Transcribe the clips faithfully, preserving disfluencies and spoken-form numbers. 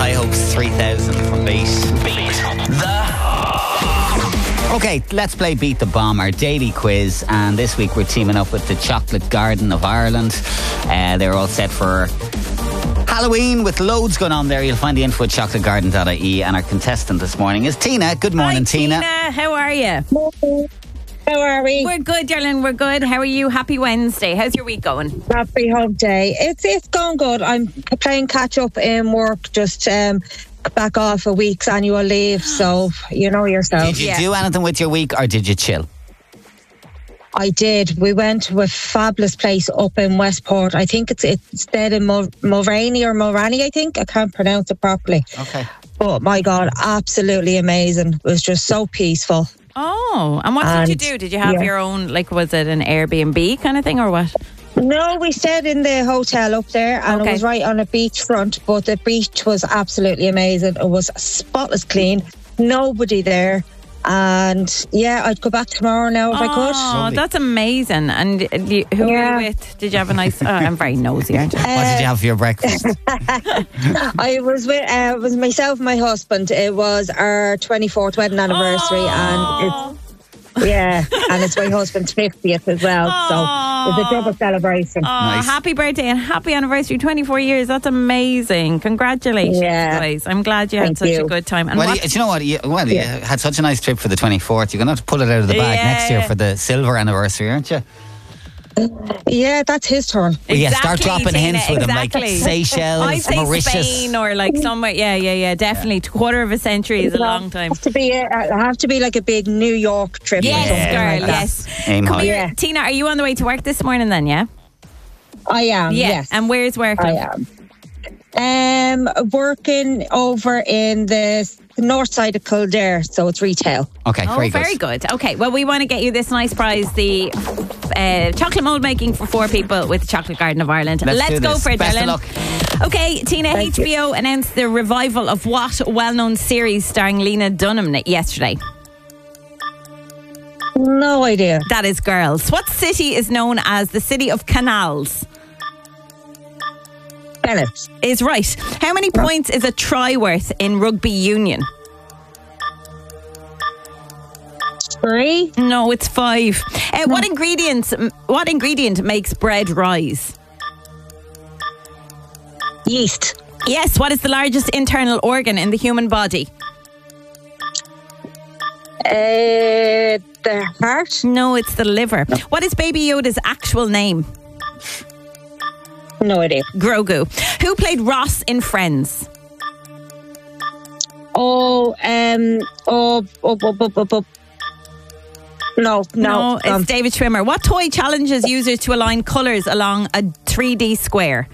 High Hopes three thousand from Beat. Beat the... Okay, let's play Beat the Bomb, our daily quiz. And this week we're teaming up with the Chocolate Garden of Ireland. Uh, they're all set for Halloween with loads going on there. You'll find the info at chocolate garden dot I E. And our contestant this morning is Tina. Good morning, Hi, Tina. Tina. How are you? How are we? We're good, darling. We're good. How are you? Happy Wednesday. How's your week going? Happy Hump Day. It's it's going good. I'm playing catch up in work. Just um, back off a week's annual leave. So you know yourself. Did you Yeah. do anything with your week or did you chill? I did. We went to a fabulous place up in Westport. I think it's it's dead in Mo- Mulraney or Mulraney. I think I can't pronounce it properly. Okay. But my God, absolutely amazing. It was just so peaceful. Oh, and what did And, you do? Did you have yeah. your own, like, was it an Airbnb kind of thing or what? No, we stayed in the hotel up there, and Okay. it was right on a beachfront. But the beach was absolutely amazing. It was spotless clean. Nobody there. And yeah, I'd go back tomorrow now if I could. Oh, Lovely. that's amazing. And uh, you, who were Yeah. you with? Did you have a nice... Oh, I'm very nosy, aren't you? What did you have for your breakfast? I was with uh, it was myself and my husband. It was our twenty-fourth wedding anniversary, and it's yeah, and it's my husband's fiftieth as well. So it's a double celebration. Oh, Nice. happy birthday and happy anniversary, twenty-four years. That's amazing. Congratulations, Yeah. guys. I'm glad you had Thank such a you. good time. And Well, what, you, do you know what? You, well, you had such a nice trip for the twenty-fourth. You're going to have to pull it out of the bag Yeah. next year for the silver anniversary, aren't you? Yeah, that's his turn. Well, yeah, start Exactly, dropping Tina, hints with them, like exactly. Seychelles, I'd say Mauritius. Spain or like somewhere. Yeah, yeah, yeah. Definitely. Quarter of a century is a long time. Have to be a, uh, have to be like a big New York trip. or Yes, something girl, like that. yes. Aim Come high. here, Yeah. Tina, are you on the way to work this morning then, yeah? I am. Yeah. Yes, And where's work? I am. Um, working over in the north side of Kildare, so it's retail. Okay, Oh, very good. very good. Okay, well, we want to get you this nice prize, the uh, chocolate mould making for four people with the Chocolate Garden of Ireland. Let's do go this. for it, Best of darling. luck. Okay, Tina, Thank H B O announced the revival of what well-known series starring Lena Dunham yesterday? No idea. That is Girls. What city is known as the City of Canals? Bennett. Is right. How many points is a try worth in rugby union? Three. No, it's five. Uh, what ingredients? What ingredient makes bread rise? Yeast. Yes. What is the largest internal organ in the human body? Uh, the heart. No, it's the liver. What is Baby Yoda's actual name? No idea. Grogu. Who played Ross in Friends? Oh, um, oh, oh, oh, oh, oh, oh. No, no. it's um, David Schwimmer. What toy challenges users to align colours along a three D square?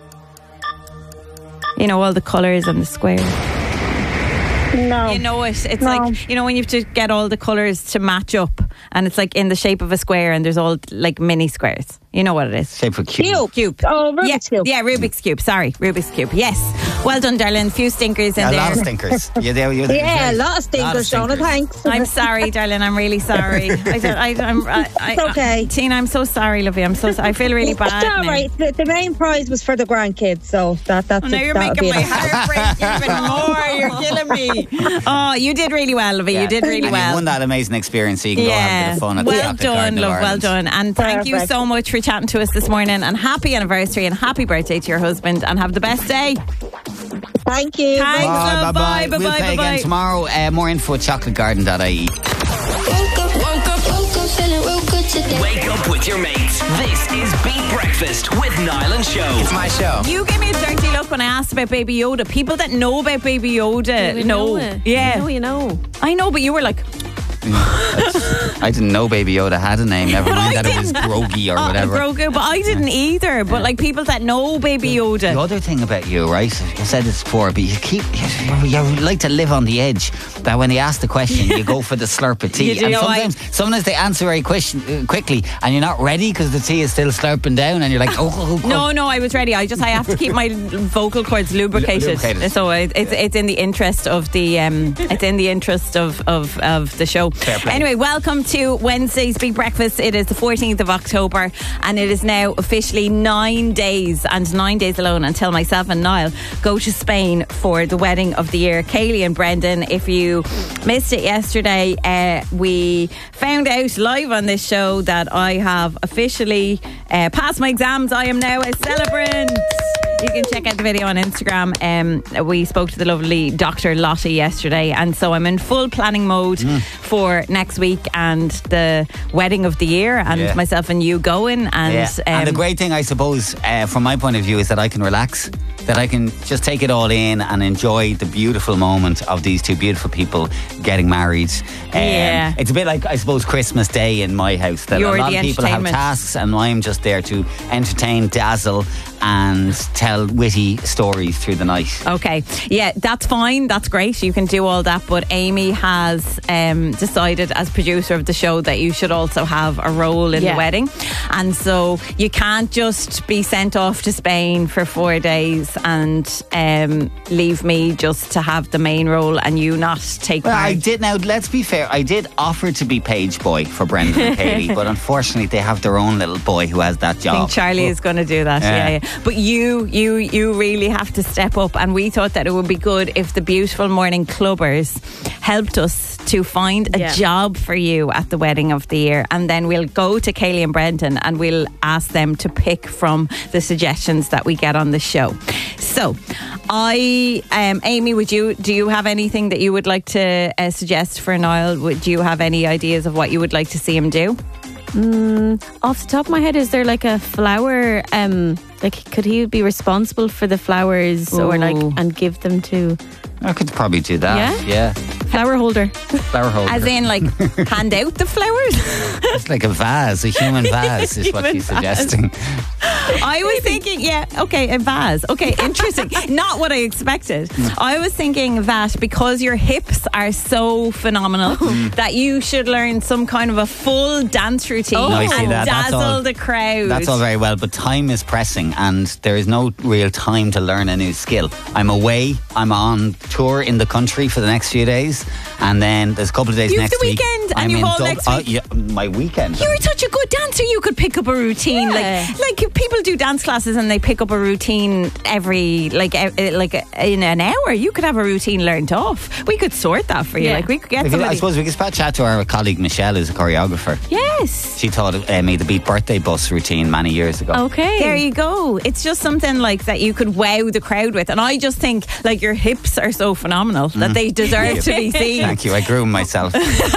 You know, all the colours and the square. no. You know it. It's No. like, you know, when you have to get all the colours to match up and it's like in the shape of a square and there's all like mini squares. You know what it is. Shape of cube. Cube. Cube. Oh, Rubik's yeah, Cube. Yeah, Rubik's Cube. Sorry, Rubik's Cube. Yes. Well done, darling. Few stinkers in A there. lot of stinkers. You there? You there? Yeah, a lot of Lot of stinkers, Shona. stinkers. Thanks. I'm sorry, darling. I'm really sorry. I don't, I, I'm, I, I, It's okay. Tina, I'm so sorry, Lovey. I'm so. I feel really bad. It's all now. right. The, the main prize was for the grandkids, so that that's Oh, now it. you're That'll making be my it. heart break even more. You're killing me. Oh, you did really well, Lovey. Yeah. You did really and well. You won that amazing experience, so you can go have a bit of fun at the well Chocolate done, Garden of love. Well Ireland. done, and thank you Perfect. so much for chatting to us this morning. And happy anniversary and happy birthday to your husband. And have the best day. Thank you. Thanks, Bye, love. bye, bye. Bye, We'll bye, play bye, again bye. tomorrow. Uh, more info at chocolate garden dot I E. Woke up, woke up, woke up, feeling real good today. Wake up with your mates. This is Beat Breakfast with Niall and Show. It's my show. You gave me a dirty look when I asked about Baby Yoda. People that know about Baby Yoda we know. know it. Yeah. You know, you know. I know, but you were like, I didn't know Baby Yoda had a name. Never mind that it was Grogi or oh, whatever. Grogu, but I didn't either. But like people that know Baby Yoda. The other thing about you, right? You said it's before, but you keep you, you like to live on the edge. That when they ask the question, you go for the slurp of tea. You do, and no, I- sometimes, sometimes they answer very question, uh, quickly, and you're not ready because the tea is still slurping down, and you're like, oh, oh, oh. No, no, I was ready. I just I have to keep my vocal cords lubricated. Lubricated. So it, it's it's in the interest of the um, it's in the interest of, of, of the show. So Fair play. anyway, welcome to Wednesday's Big Breakfast. It is the fourteenth of October and it is now officially nine days and nine days alone until myself and Niall go to Spain for the wedding of the year. Kaylee and Brendan, if you missed it yesterday, uh, we found out live on this show that I have officially uh, passed my exams. I am now a celebrant. You can check out the video on Instagram. Um, we spoke to the lovely Doctor Lottie yesterday, and so I'm in full planning mode mm. for next week and the wedding of the year, and yeah. myself and you going. And, yeah. um, and the great thing, I suppose, uh, from my point of view, is that I can relax. That I can just take it all in and enjoy the beautiful moment of these two beautiful people getting married. Um, yeah. It's a bit like, I suppose, Christmas Day in my house. That You're a lot the of people have tasks and I'm just there to entertain, dazzle and tell witty stories through the night. Okay, yeah, that's fine. That's great. You can do all that. But Amy has um, decided as producer of the show that you should also have a role in yeah. the wedding. And so you can't just be sent off to Spain for four days and um, leave me just to have the main role and you not take well, part. I did. Now, let's be fair. I did offer to be page boy for Brendan and Katie, but unfortunately they have their own little boy who has that job. I think Charlie is going to do that. Yeah. Yeah. yeah. But you, you, you really have to step up. And we thought that it would be good if the beautiful morning clubbers helped us to find a Yeah. job for you at the wedding of the year, and then we'll go to Kaylee and Brendan and we'll ask them to pick from the suggestions that we get on the show. So, I, um, Amy, would you do you have anything that you would like to uh, suggest for Niall? Would you have any ideas of what you would like to see him do? Mm, off the top of my head, is there like a flower? Um, like, could he be responsible for the flowers or like Ooh. and give them to I could probably do that. Yeah? Yeah. flower holder? Flower holder. As in, like, hand out the flowers? It's like a vase, a human vase is what Human she's vase. suggesting. I was thinking, yeah, okay, a vase. Okay, interesting. Not what I expected. I was thinking that because your hips are so phenomenal that you should learn some kind of a full dance routine No, I see and that. That's dazzle all- the crowd. That's all very well, but time is pressing and there is no real time to learn a new skill. I'm away, I'm on tour in the country for the next few days, and then there's a couple of days You have next the week. weekend and I'm you in hold Dub- next uh, week. yeah, my weekend. You're such a good dancer. You could pick up a routine, Yeah. like like people do dance classes and they pick up a routine every like e- like in an hour. You could have a routine learned off. We could sort that for you. Yeah. Like we could get We could- somebody. I suppose we could chat to our colleague Michelle, who's a choreographer. Yes. She taught uh, me the Beat birthday bus routine many years ago. Okay. There you go. It's just something like that you could wow the crowd with. And I just think like your hips are so phenomenal that they deserve to be seen. Thank you. I groom myself.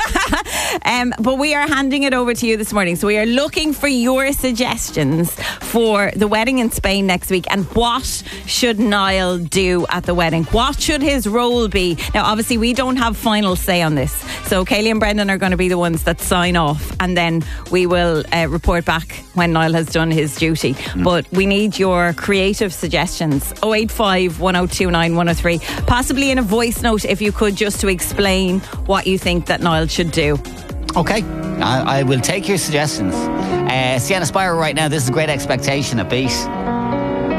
Um, but we are handing it over to you this morning. So we are looking for your suggestions for the wedding in Spain next week. And what should Niall do at the wedding? What should his role be? Now, obviously, we don't have final say on this. So Kaylee and Brendan are going to be the ones that sign off. And then we will uh, report back when Niall has done his duty. Mm. But we need your creative suggestions. oh eight five, one oh two nine, one oh three. Possibly in a voice note, if you could, just to explain what you think that Niall should do. Okay, I, I will take your suggestions. Uh, Sienna Spire right now. This is a Great Expectation, a beat.